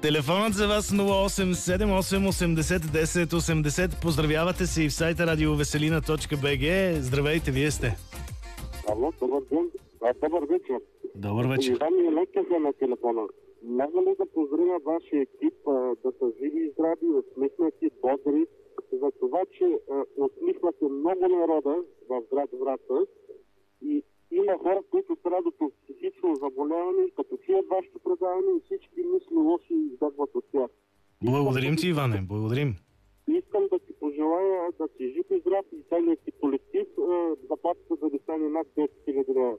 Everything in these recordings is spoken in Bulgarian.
Телефонът за вас 0878 80 10 80. Поздравявате се и в сайта radioveselina.bg. Здравейте, вие сте. Алло, добър ден. Добър вечер. Добър вечер. Иван Електрика на телефона. Мога ли да поздравя вашия екип да са живи и здрави, усмихнати, бодри, за това, че усмихнате много народа в град Враца и има хора, които страдат от психично заболяване, като чуят вашето предаване и всички мисли лоши избягват от тях. Благодарим ти, Иване, благодарим. Искам да ти пожелая да си жив и здрав и целият ти колектив, заплатата да ви стане над 10 000 лева.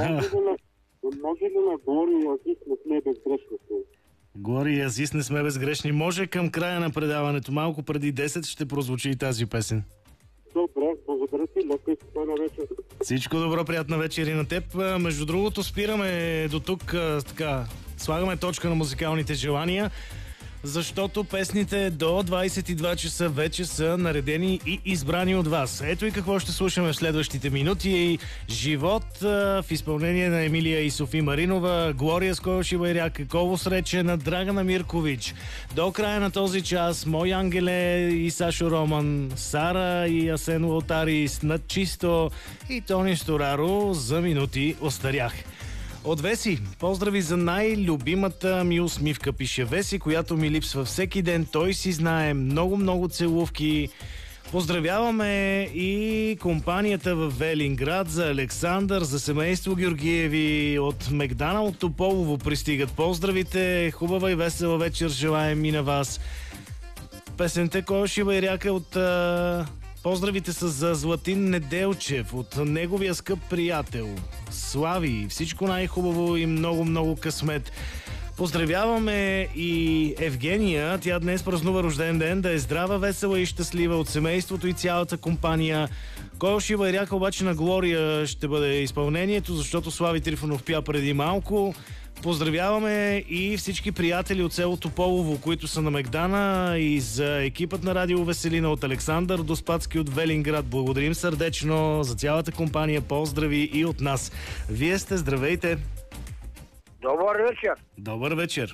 Може ли на Гори и Азис не сме безгрешни? Гори и Азис не сме безгрешни. Може към края на предаването, малко преди 10, ще прозвучи и тази песен. Добре, благодаря ти, лека и спокойна вечер. Всичко добро, приятна вечер и на теб. Между другото, спираме до тук, така, слагаме точка на музикалните желания, защото песните до 22 часа вече са наредени и избрани от вас. Ето и какво ще слушаме в следващите минути. Живот в изпълнение на Емилия и Софи Маринова, Глория с Койоши Байряк, Коло срече на Драгана Миркович. До края на този час Мой Ангеле и Сашо Роман, Сара и Асен Лотарис, Над чисто и Тони Стораро. За минути остарях. От Веси, поздрави за най-любимата ми усмивка, пише Веси, която ми липсва всеки ден. Той си знае, много целувки. Поздравяваме и компанията в Велинград, за Александър, за семейство Георгиеви. От Мегданалд Тополово пристигат поздравите. Хубава и весела вечер желаем и на вас. Песента Койоши Байряка от... Поздравите са за Златин Неделчев, от неговия скъп приятел Слави. Всичко най-хубаво и много късмет. Поздравяваме и Евгения. Тя днес празнува рожден ден. Да е здрава, весела и щастлива от семейството и цялата компания. Койоши Байряка обаче на Глория ще бъде изпълнението, защото Слави Трифонов пя преди малко. Поздравяваме и всички приятели от село Тополово, които са на Мегдана, и за екипът на Радио Веселина от Александър Доспадски от Велинград. Благодарим сърдечно за цялата компания. Поздрави и от нас. Вие сте, здравейте! Добър вечер! Добър вечер!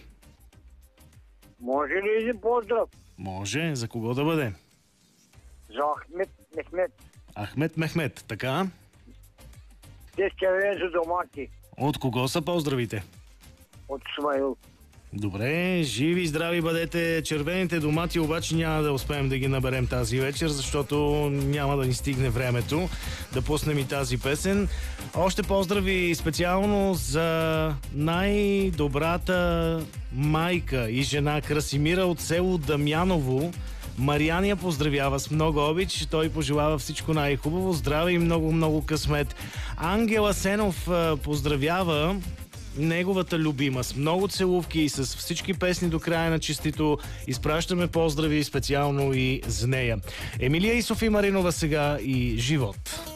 Може ли един поздрав? Може. За кого да бъде? За Ахмет Мехмет. Ахмет Мехмет, така? Те ще за домати. От кого са поздравите? От Смаил. Добре, живи и здрави бъдете. Червените домати обаче няма да успеем да ги наберем тази вечер, защото няма да ни стигне времето да пуснем и тази песен. Още поздрави специално за най-добрата майка и жена Красимира от село Дамяново. Мариан я поздравява с много обич. Той пожелава всичко най-хубаво, здраве и много късмет. Ангела Сенов поздравява неговата любима с много целувки и с всички песни до края на честито. Изпращаме поздрави специално и за нея. Емилия и Софи Маринова сега и Живот.